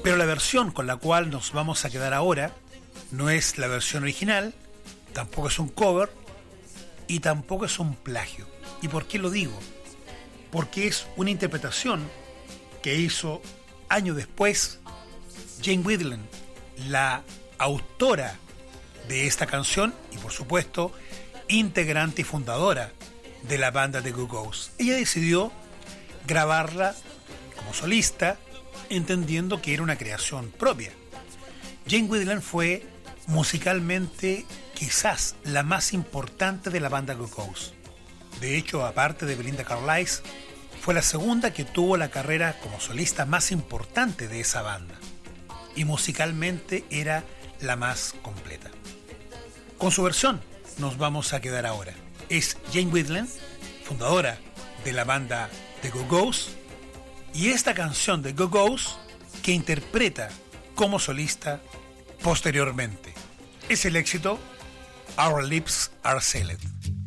Pero la versión con la cual nos vamos a quedar ahora no es la versión original, tampoco es un cover y tampoco es un plagio. ¿Y por qué lo digo? Porque es una interpretación que hizo años después Jane Wiedlin, la autora de esta canción y por supuesto integrante y fundadora de la banda The Go-Go's. Ella decidió grabarla como solista, entendiendo que era una creación propia. Jane Wiedlin fue musicalmente quizás la más importante de la banda Go-Go's. De hecho, aparte de Belinda Carlisle, fue la segunda que tuvo la carrera como solista más importante de esa banda. Y musicalmente era la más completa. Con su versión nos vamos a quedar ahora. Es Jane Wiedlin, fundadora de la banda The Go-Go's, y esta canción de Go-Go's que interpreta como solista posteriormente. Es el éxito Our Lips Are Sealed.